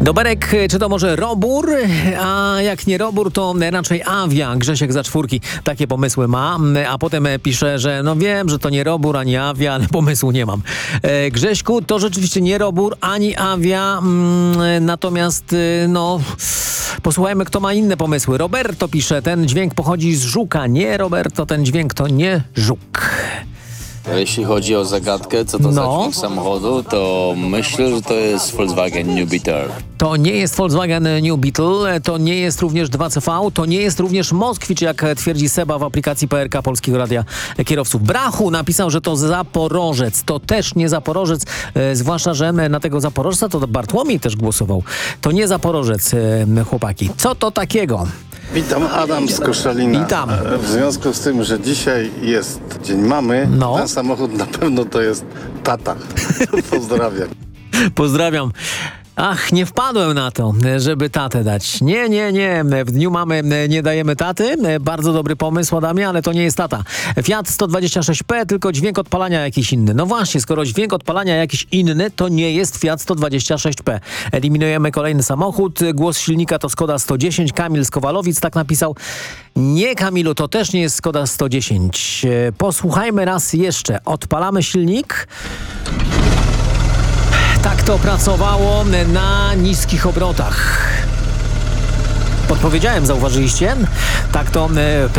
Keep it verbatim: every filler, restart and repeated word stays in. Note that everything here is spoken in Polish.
Doberek, czy to może robór? A jak nie robór, to raczej awia. Grzesiek za czwórki takie pomysły ma, a potem pisze, że no wiem, że to nie robór ani awia, ale pomysłu nie mam. E, Grześku, to rzeczywiście nie robór ani awia, mm, natomiast no posłuchajmy, kto ma inne pomysły. Roberto pisze, ten dźwięk pochodzi z żuka. Nie, Roberto, ten dźwięk to nie żuk. Jeśli chodzi o zagadkę, co to No. za dźwięk samochodu, to myślę, że to jest Volkswagen New Beetle. To nie jest Volkswagen New Beetle, to nie jest również dwa C V, to nie jest również Moskwicz, jak twierdzi Seba w aplikacji P R K Polskiego Radia Kierowców. Brachu napisał, że to Zaporożec. To też nie Zaporożec, e, zwłaszcza, że na tego Zaporożca to Bartłomiej też głosował. To nie Zaporożec, e, chłopaki. Co to takiego? Witam, Adam z Koszalina. Witam. W związku z tym, że dzisiaj jest Dzień Mamy, No. ten samochód na pewno to jest tata. Pozdrawiam. Pozdrawiam. Ach, nie wpadłem na to, żeby tatę dać. Nie, nie, nie. W dniu mamy nie dajemy taty. Bardzo dobry pomysł, Adamie, ale to nie jest tata. Fiat sto dwadzieścia sześć P, tylko dźwięk odpalania jakiś inny. No właśnie, skoro dźwięk odpalania jakiś inny, to nie jest Fiat sto dwadzieścia sześć P. Eliminujemy kolejny samochód. Głos silnika to Skoda sto dziesięć. Kamil z Kowalowic tak napisał. Nie, Kamilu, to też nie jest Skoda sto dziesięć. Posłuchajmy raz jeszcze. Odpalamy silnik. Tak to pracowało na niskich obrotach. Podpowiedziałem, zauważyliście? Tak to